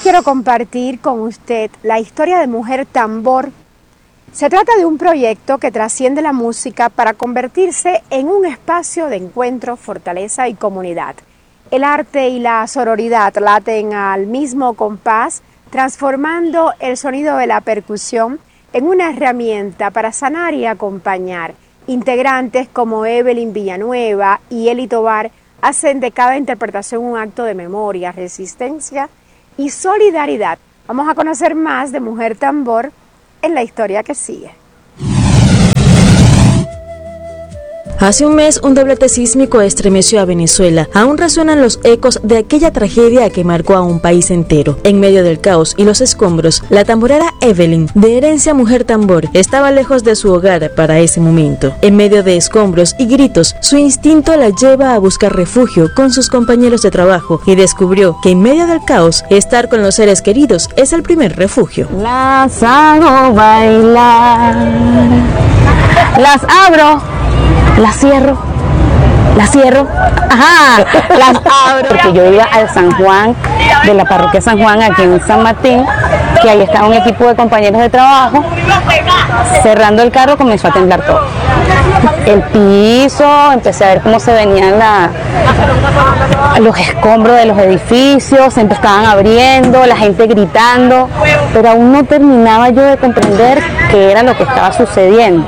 quiero compartir con usted la historia de Mujer Tambor. Se trata de un proyecto que trasciende la música para convertirse en un espacio de encuentro, fortaleza y comunidad. El arte y la sororidad laten al mismo compás, transformando el sonido de la percusión en una herramienta para sanar y acompañar. Integrantes como Evelyn Villanueva y Eli Tovar hacen de cada interpretación un acto de memoria, resistencia y solidaridad. Vamos a conocer más de Mujer Tambor en la historia que sigue. Hace un mes, un doblete sísmico estremeció a Venezuela. Aún resuenan los ecos de aquella tragedia que marcó a un país entero. En medio del caos y los escombros, la tamborera Evelyn, de herencia Mujer Tambor, estaba lejos de su hogar para ese momento. En medio de escombros y gritos, su instinto la lleva a buscar refugio con sus compañeros de trabajo y descubrió que en medio del caos, estar con los seres queridos es el primer refugio. Las hago bailar, las abro, las cierro, ajá, las abro. Porque yo iba al San Juan, de la parroquia San Juan, aquí en San Martín, que ahí estaba un equipo de compañeros de trabajo. Cerrando el carro comenzó a temblar todo. El piso, empecé a ver cómo se venían los escombros de los edificios, se estaban abriendo, la gente gritando, pero aún no terminaba yo de comprender qué era lo que estaba sucediendo.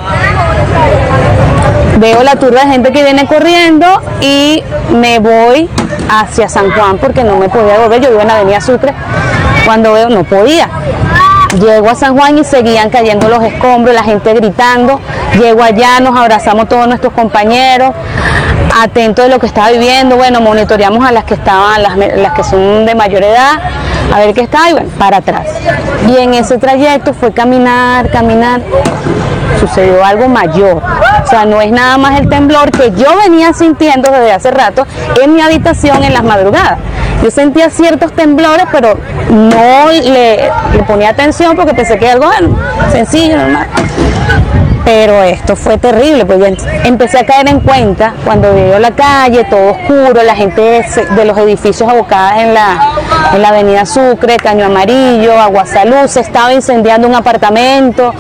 Veo la turba de gente que viene corriendo y me voy hacia San Juan porque no me podía volver. Yo vivo en la avenida Sucre. Cuando veo, no podía. Llego a San Juan y seguían cayendo los escombros, la gente gritando. Llego allá, nos abrazamos todos nuestros compañeros, atentos de lo que estaba viviendo. Bueno, monitoreamos a las que estaban, las que son de mayor edad, a ver qué estaba, y bueno, para atrás. Y en ese trayecto fue caminar, sucedió algo mayor. O sea, no es nada más el temblor que yo venía sintiendo desde hace rato en mi habitación en las madrugadas. Yo sentía ciertos temblores, pero no le ponía atención porque pensé que era algo sencillo, normal. Pero esto fue terrible, porque empecé a caer en cuenta cuando veo la calle, todo oscuro, la gente de los edificios abocadas en la avenida Sucre, Caño Amarillo, Aguasalud, se estaba incendiando un apartamento,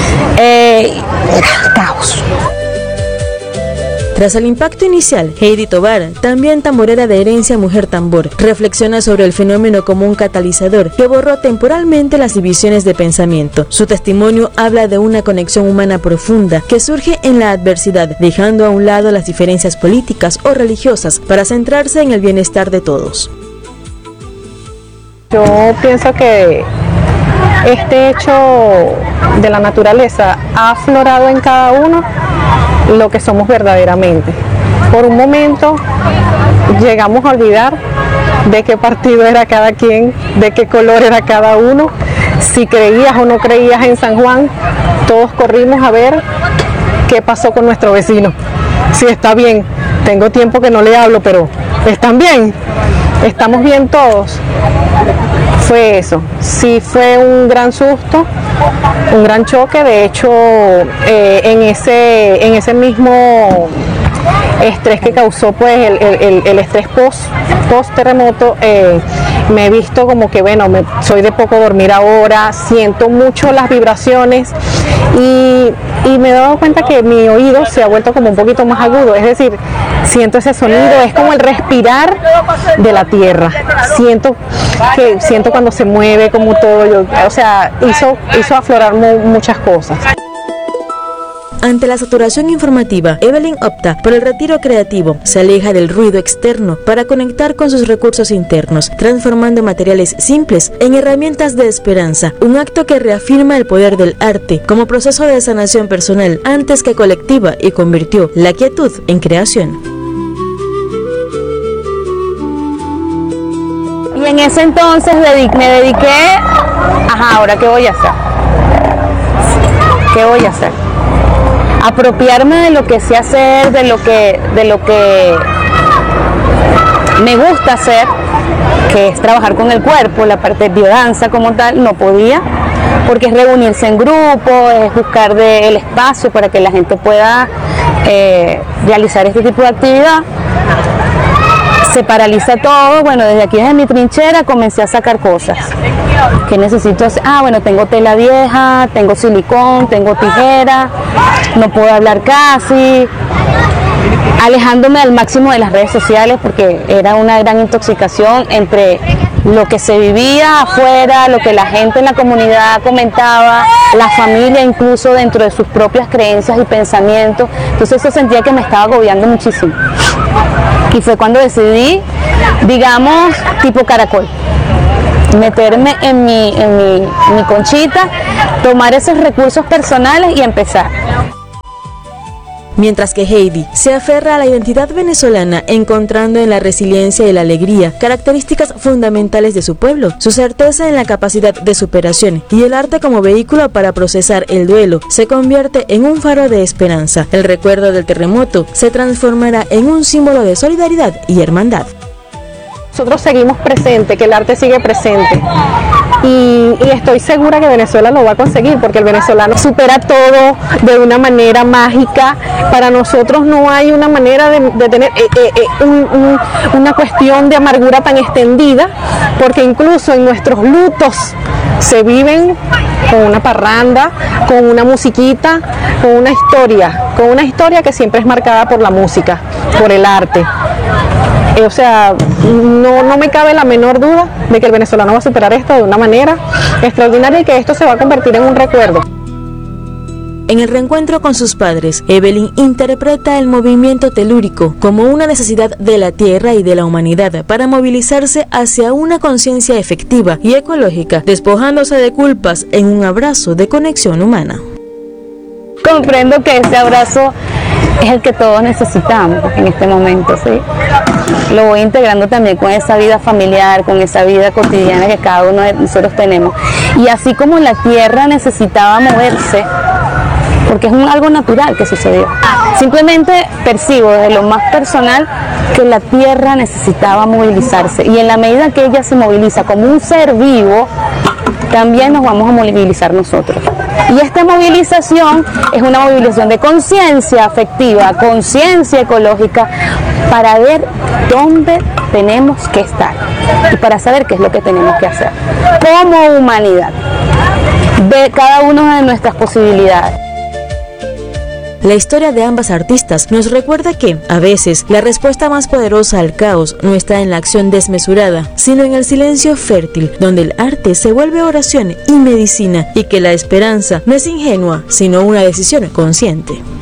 era caos. Tras el impacto inicial, Heidi Tovar, también tamborera de herencia Mujer Tambor, reflexiona sobre el fenómeno como un catalizador que borró temporalmente las divisiones de pensamiento. Su testimonio habla de una conexión humana profunda que surge en la adversidad, dejando a un lado las diferencias políticas o religiosas para centrarse en el bienestar de todos. Yo pienso que este hecho de la naturaleza ha aflorado en cada uno lo que somos verdaderamente. Por un momento llegamos a olvidar de qué partido era cada quien, de qué color era cada uno, si creías o no creías en San Juan. Todos corrimos a ver qué pasó con nuestro vecino, si está bien. Tengo tiempo que no le hablo, pero ¿están bien? ¿Estamos bien todos? Fue eso, sí fue un gran susto, un gran choque. De hecho, en ese mismo estrés que causó pues el estrés post terremoto, me he visto como que bueno, soy de poco dormir ahora, siento mucho las vibraciones y me he dado cuenta que mi oído se ha vuelto como un poquito más agudo, es decir, siento ese sonido, es como el respirar de la tierra, siento cuando se mueve como todo, o sea, hizo aflorar muchas cosas. Ante la saturación informativa, Evelyn opta por el retiro creativo, se aleja del ruido externo para conectar con sus recursos internos, transformando materiales simples en herramientas de esperanza, un acto que reafirma el poder del arte como proceso de sanación personal antes que colectiva y convirtió la quietud en creación. Y en ese entonces me dediqué, ¿ahora qué voy a hacer? ¿Qué voy a hacer? Apropiarme de lo que sé hacer, de lo que me gusta hacer, que es trabajar con el cuerpo, la parte de biodanza como tal, no podía, porque es reunirse en grupo, es buscar el espacio para que la gente pueda realizar este tipo de actividad. se paraliza todo. Bueno, desde aquí, desde mi trinchera, comencé a sacar cosas. ¿Qué necesito hacer? Bueno, tengo tela vieja, tengo silicón, tengo tijera, no puedo hablar casi, alejándome al máximo de las redes sociales porque era una gran intoxicación entre lo que se vivía afuera, lo que la gente en la comunidad comentaba, la familia incluso dentro de sus propias creencias y pensamientos. Entonces eso sentía que me estaba agobiando muchísimo. Y fue cuando decidí, digamos, tipo caracol, meterme en mi conchita, tomar esos recursos personales y empezar. Mientras que Heidi se aferra a la identidad venezolana, encontrando en la resiliencia y la alegría características fundamentales de su pueblo, su certeza en la capacidad de superación y el arte como vehículo para procesar el duelo, se convierte en un faro de esperanza. El recuerdo del terremoto se transformará en un símbolo de solidaridad y hermandad. Nosotros seguimos presentes, que el arte sigue presente. Y estoy segura que Venezuela lo va a conseguir, porque el venezolano supera todo de una manera mágica. Para nosotros no hay una manera de tener una cuestión de amargura tan extendida, porque incluso en nuestros lutos se viven con una parranda, con una musiquita, con una historia que siempre es marcada por la música, por el arte. O sea, no me cabe la menor duda de que el venezolano va a superar esto de una manera extraordinaria y que esto se va a convertir en un recuerdo. En el reencuentro con sus padres, Evelyn interpreta el movimiento telúrico como una necesidad de la tierra y de la humanidad para movilizarse hacia una conciencia efectiva y ecológica, despojándose de culpas en un abrazo de conexión humana. Comprendo que ese abrazo es el que todos necesitamos en este momento, ¿sí? Lo voy integrando también con esa vida familiar, con esa vida cotidiana que cada uno de nosotros tenemos. Y así como la tierra necesitaba moverse, porque es algo natural que sucedió, simplemente percibo desde lo más personal que la tierra necesitaba movilizarse. Y en la medida que ella se moviliza como un ser vivo, también nos vamos a movilizar nosotros. Y esta movilización es una movilización de conciencia afectiva, conciencia ecológica, para ver dónde tenemos que estar y para saber qué es lo que tenemos que hacer como humanidad, de cada una de nuestras posibilidades. La historia de ambas artistas nos recuerda que, a veces, la respuesta más poderosa al caos no está en la acción desmesurada, sino en el silencio fértil, donde el arte se vuelve oración y medicina, y que la esperanza no es ingenua, sino una decisión consciente.